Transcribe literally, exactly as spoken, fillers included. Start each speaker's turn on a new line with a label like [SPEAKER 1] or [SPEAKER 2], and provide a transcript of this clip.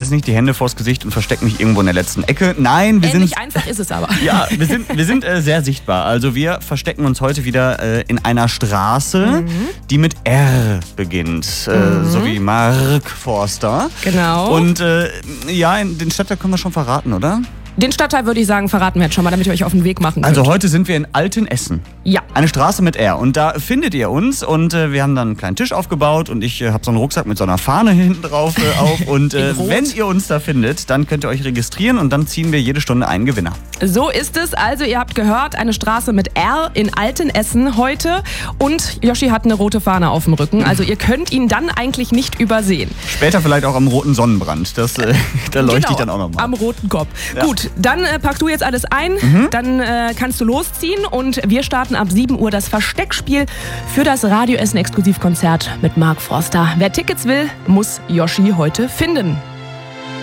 [SPEAKER 1] jetzt nicht die Hände vors Gesicht und verstecke mich irgendwo in der letzten Ecke. Nein, wir
[SPEAKER 2] Ähnlich
[SPEAKER 1] sind...
[SPEAKER 2] einfach ist es aber.
[SPEAKER 1] Ja, wir sind, wir sind äh, sehr sichtbar. Also wir verstecken uns heute wieder äh, in einer Straße, mhm. die mit R beginnt. Äh, mhm. So wie Mark Forster.
[SPEAKER 2] Genau.
[SPEAKER 1] Und äh, ja, den Stadtteil können wir schon verraten, oder?
[SPEAKER 2] Den Stadtteil würde ich sagen, verraten wir jetzt schon mal, damit ihr euch auf den Weg machen könnt.
[SPEAKER 1] Also heute sind wir in Altenessen.
[SPEAKER 2] Ja.
[SPEAKER 1] Eine Straße mit R. Und da findet ihr uns. Und äh, wir haben dann einen kleinen Tisch aufgebaut. Und ich äh, habe so einen Rucksack mit so einer Fahne hinten drauf äh, auf. Und äh, wenn ihr uns da findet, dann könnt ihr euch registrieren. Und dann ziehen wir jede Stunde einen Gewinner.
[SPEAKER 2] So ist es. Also ihr habt gehört, eine Straße mit R in Altenessen heute. Und Yoshi hat eine rote Fahne auf dem Rücken. Also ihr könnt ihn dann eigentlich nicht übersehen.
[SPEAKER 1] Später vielleicht auch am roten Sonnenbrand. Das, äh, da leuchte
[SPEAKER 2] genau,
[SPEAKER 1] ich dann auch nochmal.
[SPEAKER 2] Am roten Kopf.
[SPEAKER 1] Ja.
[SPEAKER 2] Gut, dann äh, packst du jetzt alles ein. Mhm. Dann äh, kannst du losziehen. Und wir starten ab sieben Uhr das Versteckspiel für das Radio Essen Exklusivkonzert mit Mark Forster. Wer Tickets will, muss Yoshi heute finden.